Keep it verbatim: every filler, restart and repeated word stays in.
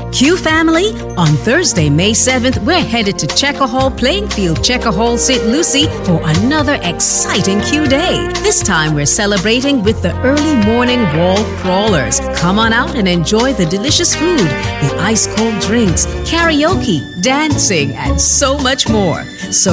Q family, on Thursday, May seventh, we're headed to Checker Hall Playing Field, Checker Hall, Saint Lucie for another exciting Q day. This time we're celebrating with the early morning wall crawlers. Come on out and enjoy the delicious food, the ice cold drinks, karaoke, dancing, and so much more. So